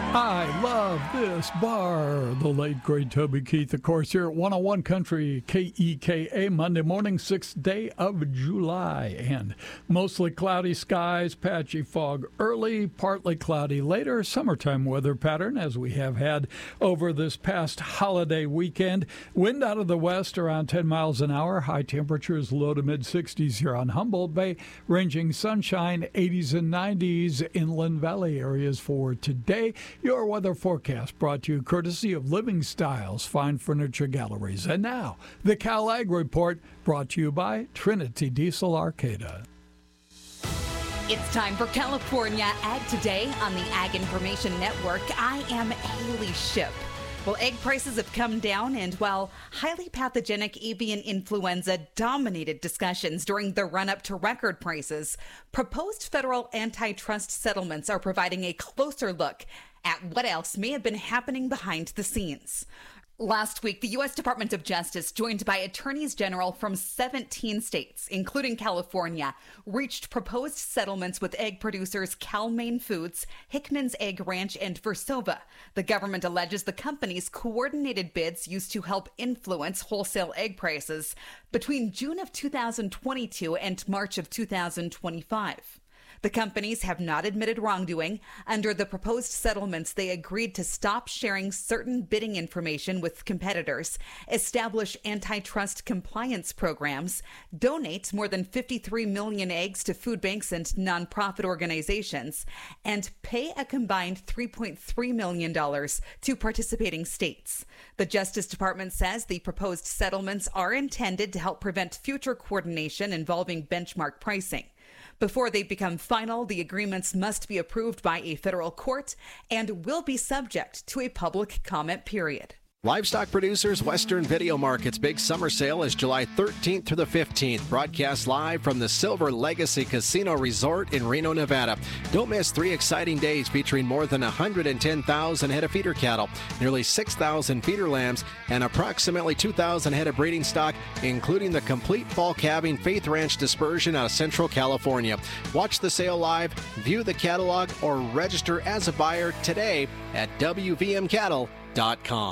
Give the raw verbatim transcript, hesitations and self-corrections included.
I love this bar. The late, great Toby Keith, of course, here at one oh one Country, K E K A, Monday morning, sixth day of July. And mostly cloudy skies, patchy fog early, partly cloudy later. Summertime weather pattern, as we have had over this past holiday weekend. Wind out of the west around ten miles an hour. High temperatures low to mid-sixties here on Humboldt Bay. Ranging sunshine, eighties and nineties. Inland Valley areas for today. Your weather forecast brought to you courtesy of Living Styles Fine Furniture Galleries. And now, the Cal Ag Report brought to you by Trinity Diesel Arcata. It's time for California Ag Today on the Ag Information Network. I am Haley Ship. Well, egg prices have come down, and while highly pathogenic avian influenza dominated discussions during the run-up to record prices, proposed federal antitrust settlements are providing a closer look at what else may have been happening behind the scenes. Last week, the U S Department of Justice, joined by attorneys general from seventeen states, including California, reached proposed settlements with egg producers Cal-Maine Foods, Hickman's Egg Ranch, and Versova. The government alleges the company's coordinated bids used to help influence wholesale egg prices between June of two thousand twenty-two and March of two thousand twenty-five. The companies have not admitted wrongdoing. Under the proposed settlements, they agreed to stop sharing certain bidding information with competitors, establish antitrust compliance programs, donate more than fifty-three million eggs to food banks and nonprofit organizations, and pay a combined three point three million dollars to participating states. The Justice Department says the proposed settlements are intended to help prevent future coordination involving benchmark pricing. Before they become final, the agreements must be approved by a federal court and will be subject to a public comment period. Livestock Producers Western Video Market's big summer sale is July thirteenth through the fifteenth. Broadcast live from the Silver Legacy Casino Resort in Reno, Nevada. Don't miss three exciting days featuring more than one hundred ten thousand head of feeder cattle, nearly six thousand feeder lambs, and approximately two thousand head of breeding stock, including the complete fall calving Faith Ranch dispersion out of Central California. Watch the sale live, view the catalog, or register as a buyer today at W V M cattle dot com.